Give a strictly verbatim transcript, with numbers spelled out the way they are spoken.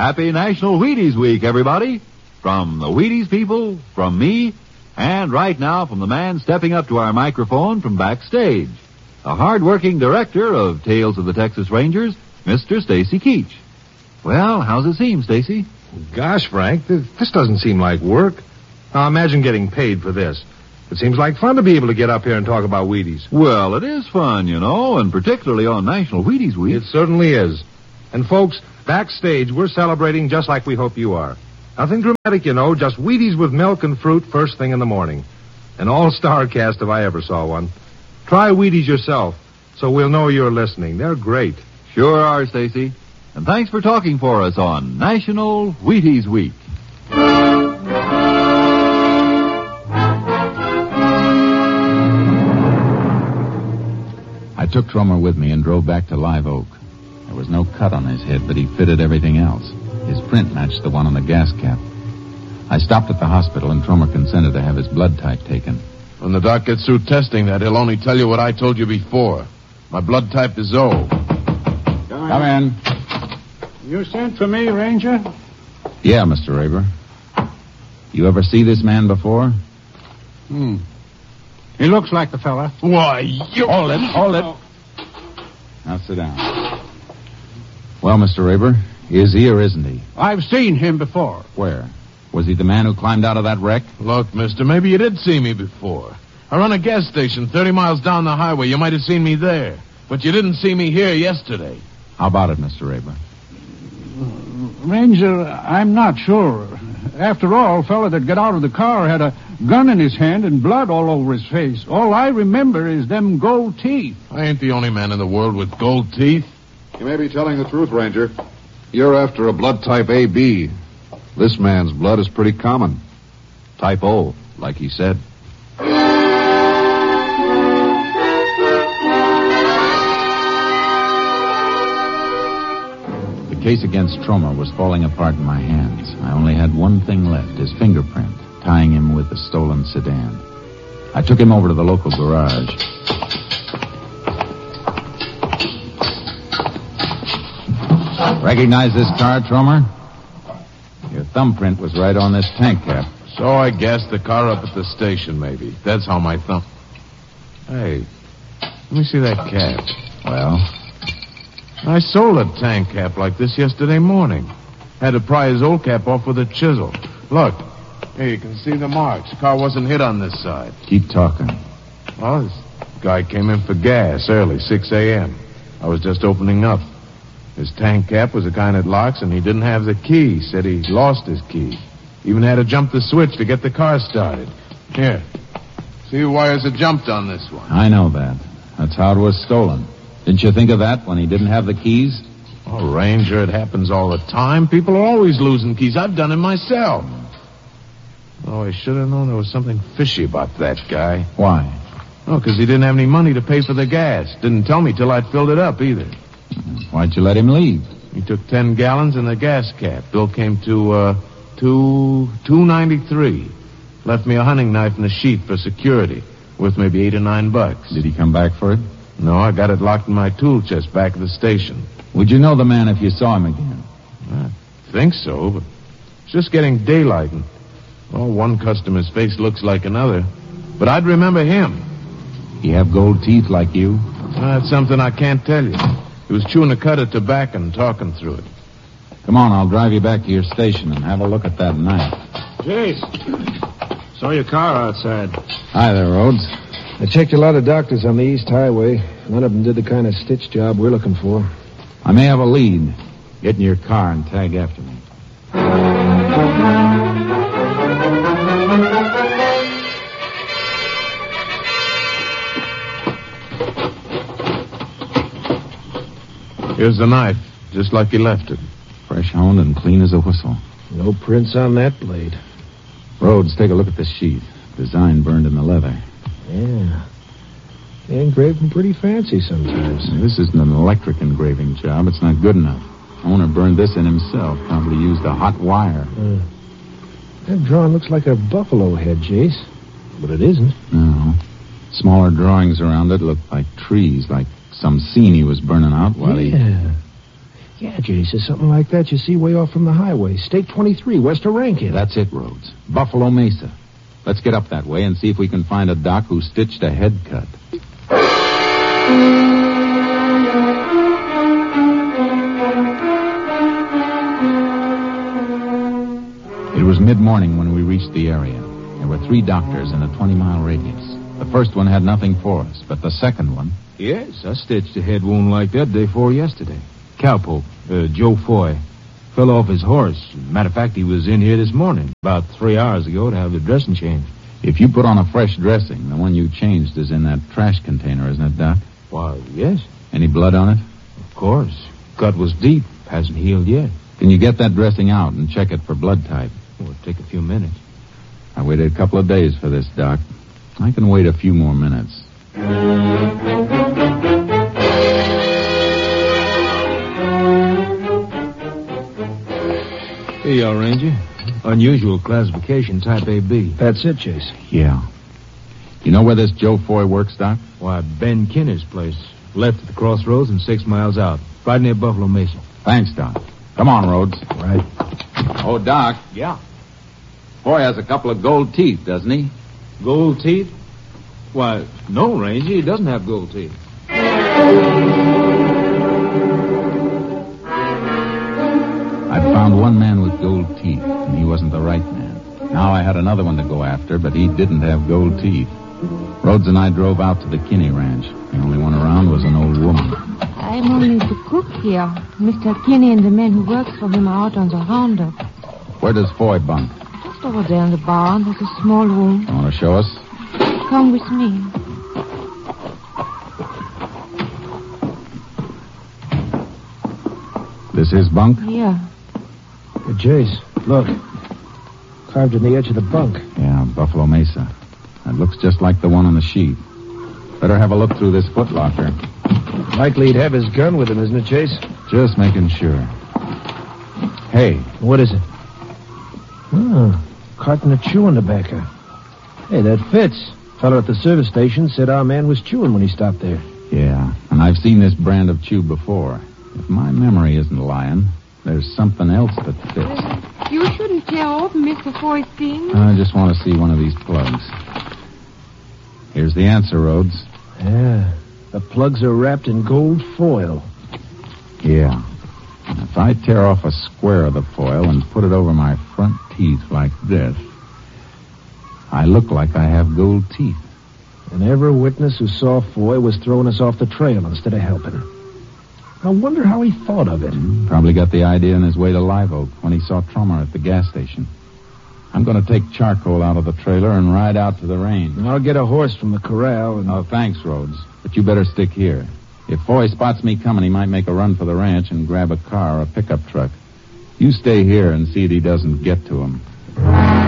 Happy National Wheaties Week, everybody. From the Wheaties people, from me, and right now from the man stepping up to our microphone from backstage, the hard-working director of Tales of the Texas Rangers, Mister Stacy Keach. Well, how's it seem, Stacy? Gosh, Frank, this doesn't seem like work. Now, imagine getting paid for this. It seems like fun to be able to get up here and talk about Wheaties. Well, it is fun, you know, and particularly on National Wheaties Week. It certainly is. And, folks, backstage, we're celebrating just like we hope you are. Nothing dramatic, you know, just Wheaties with milk and fruit first thing in the morning. An all-star cast if I ever saw one. Try Wheaties yourself, so we'll know you're listening. They're great. Sure are, Stacy. And thanks for talking for us on National Wheaties Week. I took Tromer with me and drove back to Live Oak. There was no cut on his head, but he fitted everything else. His print matched the one on the gas cap. I stopped at the hospital, and Tromer consented to have his blood type taken. When the doc gets through testing that, he'll only tell you what I told you before. My blood type is O. Come in. You sent for me, Ranger? Yeah, Mister Raber. You ever see this man before? Hmm. He looks like the fella. Why, you... Hold it, hold it. Now sit down. Well, Mister Raber, is he or isn't he? I've seen him before. Where? Was he the man who climbed out of that wreck? Look, mister, maybe you did see me before. I run a gas station thirty miles down the highway. You might have seen me there. But you didn't see me here yesterday. How about it, Mister Raber? Ranger, I'm not sure. After all, fella that got out of the car had a gun in his hand and blood all over his face. All I remember is them gold teeth. I ain't the only man in the world with gold teeth. You may be telling the truth, Ranger. You're after a blood type A B. This man's blood is pretty common. Type O, like he said. The case against Tromer was falling apart in my hands. I only had one thing left, his fingerprint, tying him with the stolen sedan. I took him over to the local garage. Recognize this car, Tromer? Your thumbprint was right on this tank cap. So I gassed the car up at the station, maybe. That's how my thumb... Hey, let me see that cap. Well? I sold a tank cap like this yesterday morning. Had to pry his old cap off with a chisel. Look, here you can see the marks. The car wasn't hit on this side. Keep talking. Well, this guy came in for gas early, six a.m. I was just opening up. His tank cap was the kind that locks, and he didn't have the key. Said he lost his key. Even had to jump the switch to get the car started. Here. See the wires that jumped on this one. I know that. That's how it was stolen. Didn't you think of that when he didn't have the keys? Oh, Ranger, it happens all the time. People are always losing keys. I've done it myself. Oh, I should have known there was something fishy about that guy. Why? Oh, because he didn't have any money to pay for the gas. Didn't tell me till I'd filled it up, either. Why'd you let him leave? He took ten gallons in the gas cap. Bill came to, uh, two, two ninety-three. Left me a hunting knife and a sheet for security. Worth maybe eight or nine bucks. Did he come back for it? No, I got it locked in my tool chest back at the station. Would you know the man if you saw him again? I think so, but it's just getting daylight, and well, one customer's face looks like another. But I'd remember him. He have gold teeth like you? That's something I can't tell you. He was chewing a cud of tobacco and talking through it. Come on, I'll drive you back to your station and have a look at that knife. Jace, saw your car outside. Hi there, Rhodes. I checked a lot of doctors on the East Highway. None of them did the kind of stitch job we're looking for. I may have a lead. Get in your car and tag after me. Here's the knife, just like he left it. Fresh honed and clean as a whistle. No prints on that blade. Rhodes, take a look at this sheath. Design burned in the leather. Yeah. They engrave them pretty fancy sometimes. This isn't an electric engraving job. It's not good enough. Owner burned this in himself. Probably used a hot wire. Uh, that drawing looks like a buffalo head, Jace. But it isn't. No. Smaller drawings around it look like trees, like some scene he was burning out while yeah. he... Yeah, Jace, it's something like that you see way off from the highway. State twenty-three, west of Rankin. That's it, Rhodes. Buffalo Mesa. Let's get up that way and see if we can find a doc who stitched a head cut. It was mid-morning when we reached the area. There were three doctors in a twenty-mile radius. The first one had nothing for us, but the second one... Yes, I stitched a head wound like that day before yesterday. Cowpoke, uh, Joe Foy, fell off his horse. Matter of fact, he was in here this morning, about three hours ago, to have the dressing changed. If you put on a fresh dressing, the one you changed is in that trash container, isn't it, Doc? Why, yes. Any blood on it? Of course. Cut was deep. Hasn't healed yet. Can you get that dressing out and check it for blood type? It'll take a few minutes. I waited a couple of days for this, Doc. I can wait a few more minutes. Here you are, Ranger. Unusual classification, type A B. That's it, Chase. Yeah. You know where this Joe Foy works, Doc? Why, Ben Kinner's place. Left at the crossroads and six miles out. Right near Buffalo Mesa. Thanks, Doc. Come on, Rhodes. Right. Oh, Doc. Yeah. Foy has a couple of gold teeth, doesn't he? Gold teeth? Why, no, Ranger. He doesn't have gold teeth. I'd found one man with gold teeth, and he wasn't the right man. Now I had another one to go after, but he didn't have gold teeth. Rhodes and I drove out to the Kinney Ranch. The only one around was an old woman. I'm only the cook here. Mister Kinney and the men who works for him are out on the roundup. Where does Foy bunk? Just over there in the barn. There's a small room. You want to show us? Come with me. This his bunk? Here. Hey, Jace, look. Carved in the edge of the bunk. Yeah, Buffalo Mesa. That looks just like the one on the sheet. Better have a look through this footlocker. Likely he'd have his gun with him, isn't it, Chase? Just making sure. Hey. What is it? Oh, carton of chewing tobacco. Hey, that fits. Fellow at the service station said our man was chewing when he stopped there. Yeah, and I've seen this brand of chew before. If my memory isn't lying, there's something else that fits. You shouldn't tear open Mister Foy's thing. I just want to see one of these plugs. Here's the answer, Rhodes. Yeah, the plugs are wrapped in gold foil. Yeah. And if I tear off a square of the foil and put it over my front teeth like this, I look like I have gold teeth. And every witness who saw Foy was throwing us off the trail instead of helping. I wonder how he thought of it. Probably got the idea on his way to Live Oak when he saw Trummer at the gas station. I'm going to take charcoal out of the trailer and ride out to the range. And I'll get a horse from the corral and... Oh, thanks, Rhodes. But you better stick here. If Foy spots me coming, he might make a run for the ranch and grab a car or a pickup truck. You stay here and see that he doesn't get to him.